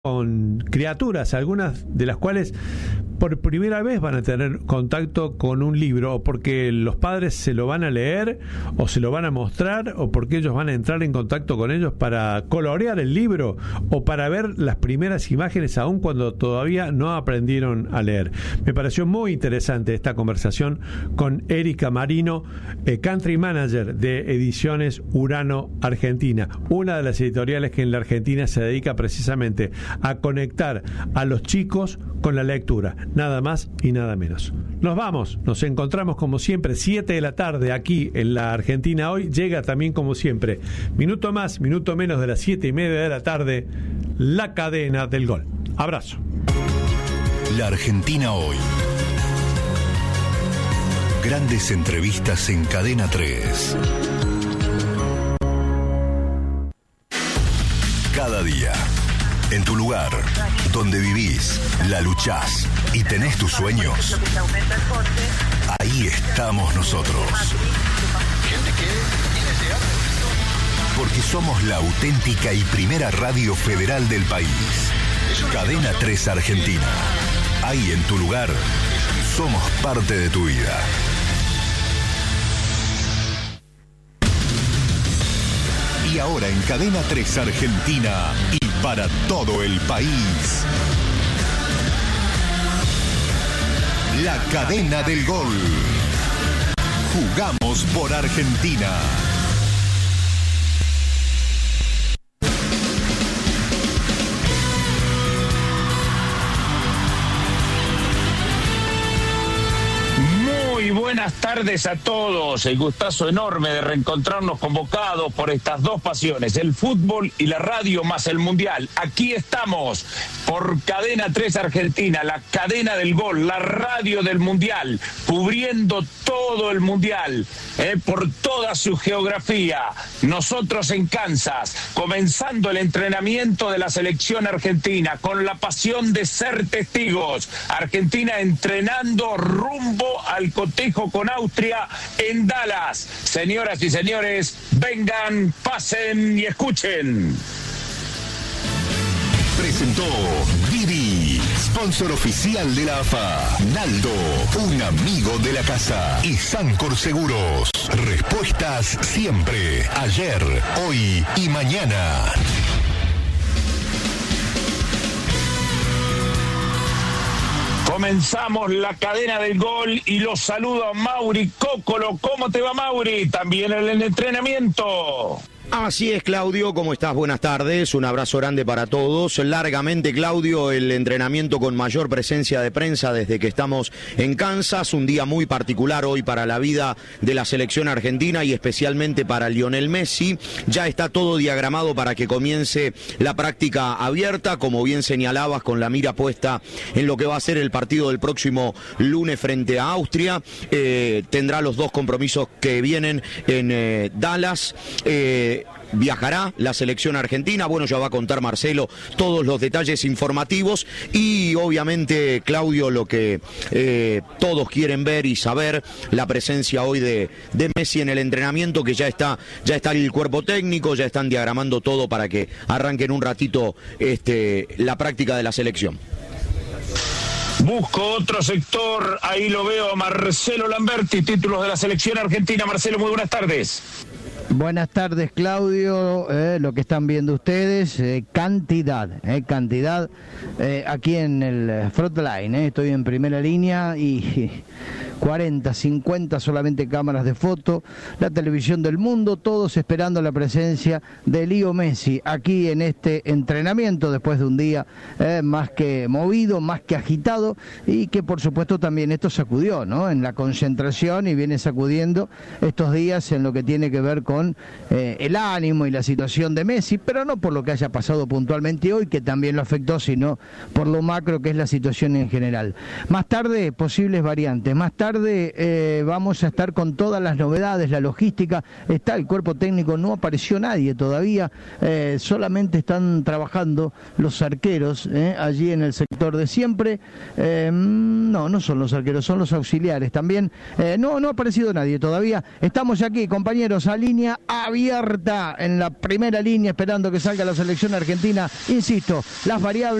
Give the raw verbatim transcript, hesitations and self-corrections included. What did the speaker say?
con criaturas, algunas de las cuales por primera vez van a tener contacto con un libro, o porque los padres se lo van a leer o se lo van a mostrar, o porque ellos van a entrar en contacto con ellos para colorear el libro o para ver las primeras imágenes aún cuando todavía no aprendieron a leer. Me pareció muy interesante esta conversación con Erika Marino, eh, Country Manager de Ediciones Urano Argentina, una de las editoriales que en la Argentina se dedica precisamente a conectar a los chicos con la lectura, nada más y nada menos. Nos vamos, nos encontramos como siempre siete de la tarde aquí en la Argentina Hoy. Llega también como siempre, minuto más, minuto menos de las siete y media de la tarde, La Cadena del Gol. Abrazo. La Argentina Hoy. Grandes entrevistas en Cadena tres. Cada día, en tu lugar, donde vivís, la luchás y tenés tus sueños, ahí estamos nosotros. Porque somos la auténtica y primera radio federal del país. Cadena tres Argentina. Ahí en tu lugar, somos parte de tu vida. Y ahora en Cadena tres Argentina y para todo el país, La Cadena del Gol. Jugamos por Argentina. Muy buenas tardes a todos. El gustazo enorme de reencontrarnos convocados por estas dos pasiones, el fútbol y la radio más el mundial. Aquí estamos por Cadena tres Argentina, la cadena del gol, la radio del mundial, cubriendo todo el mundial, eh, por toda su geografía. Nosotros en Kansas, comenzando el entrenamiento de la selección argentina, con la pasión de ser testigos. Argentina entrenando rumbo al cotejo con Austria en Dallas. Señoras y señores, vengan, pasen y escuchen. Presentó Didi, sponsor oficial de la A F A. Naldo, un amigo de la casa. Y Sancor Seguros. Respuestas siempre, ayer, hoy y mañana. Comenzamos la cadena del gol y los saludo a Mauri Cócolo. ¿Cómo te va, Mauri? También en el entrenamiento. Así es, Claudio, ¿cómo estás? Buenas tardes, un abrazo grande para todos. Largamente, Claudio, el entrenamiento con mayor presencia de prensa desde que estamos en Kansas, un día muy particular hoy para la vida de la selección argentina y especialmente para Lionel Messi. Ya está todo diagramado para que comience la práctica abierta, como bien señalabas, con la mira puesta en lo que va a ser el partido del próximo lunes frente a Austria. Eh, tendrá los dos compromisos que vienen en eh, Dallas. Eh, Viajará la selección argentina, bueno, ya va a contar Marcelo todos los detalles informativos y obviamente, Claudio, lo que eh, todos quieren ver y saber, la presencia hoy de, de Messi en el entrenamiento, que ya está, ya está el cuerpo técnico, ya están diagramando todo para que arranquen un ratito este, la práctica de la selección. Busco otro sector, ahí lo veo a Marcelo Lamberti, títulos de la selección argentina. Marcelo, muy buenas tardes. Buenas tardes, Claudio. Eh, lo que están viendo ustedes, eh, cantidad, eh, cantidad eh, aquí en el frontline. Eh, estoy en primera línea y cuarenta, cincuenta solamente cámaras de foto, la televisión del mundo, todos esperando la presencia de Leo Messi aquí en este entrenamiento después de un día eh, más que movido, más que agitado y que por supuesto también esto sacudió, ¿no? En la concentración y viene sacudiendo estos días en lo que tiene que ver con eh, el ánimo y la situación de Messi, pero no por lo que haya pasado puntualmente hoy, que también lo afectó, sino por lo macro que es la situación en general. Más tarde, posibles variantes, más tarde tarde eh, vamos a estar con todas las novedades, la logística, está el cuerpo técnico, no apareció nadie todavía, eh, solamente están trabajando los arqueros eh, allí en el sector de siempre, eh, no, no son los arqueros, son los auxiliares también, eh, no, no ha aparecido nadie todavía, estamos aquí compañeros a línea abierta en la primera línea esperando que salga la selección argentina, insisto, las variables